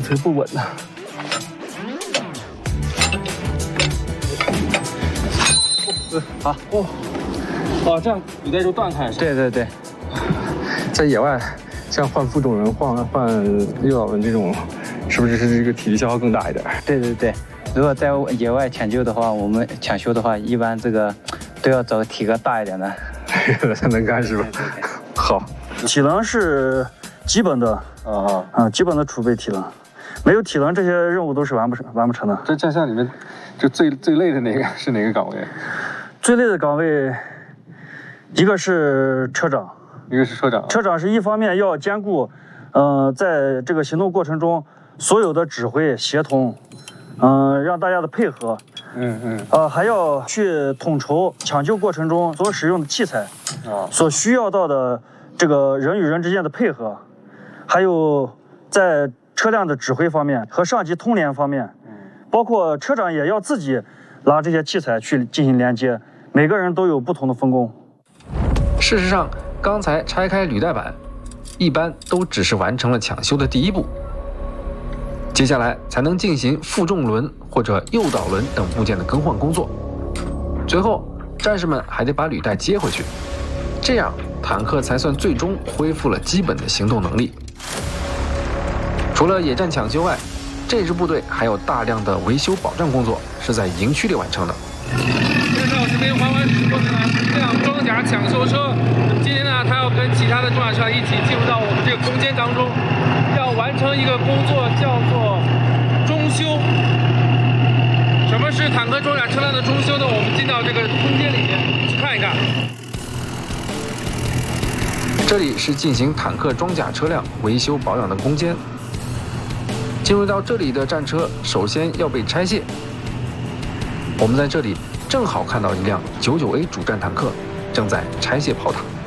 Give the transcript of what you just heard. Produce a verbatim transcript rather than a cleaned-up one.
才不稳呢。好哦，哦，这样履带就断开是吧？ 对对对，在野外，像换负重轮、换换诱导轮这种，是不是是这个体力消耗更大一点？ 对对对，如果在野外抢救的话，我们抢修的话，一般这个都要找体格大一点的， 才能干是吧？好， 体能是基本的啊啊，基本的储备体能，没有体能，这些任务都是完不成完不成的。 这战项里面，就最最累的哪个是哪个岗位？ 最累的岗位，一个是车长， 一个是车长。 车长是一方面要兼顾，呃，在这个行动过程中所有的指挥协同，嗯、呃，让大家的配合， 嗯嗯， 呃，还要去统筹抢救过程中所使用的器材，啊，所需要到的这个人与人之间的配合，还有在车辆的指挥方面和上级通联方面，包括车长也要自己拿这些器材去进行连接。每个人都有不同的分工。 事实上，刚才拆开履带板，一般都只是完成了抢修的第一步，接下来才能进行负重轮或者诱导轮等部件的更换工作。最后，战士们还得把履带接回去，这样坦克才算最终恢复了基本的行动能力。除了野战抢修外，这支部队还有大量的维修保障工作是在营区里完成的。 现在我这边缓缓驶过的呢，这辆装甲抢修车，今天呢，它要跟其他的装甲车一起进入到我们这个空间当中，要完成一个工作，叫做中修。什么是坦克装甲车辆的中修呢？我们进到这个空间里面去看一看。 这里是进行坦克装甲车辆维修保养的空间。进入到这里的战车，首先要被拆卸。我们在这里正好看到一辆九九 A 主战坦克正在拆卸炮塔。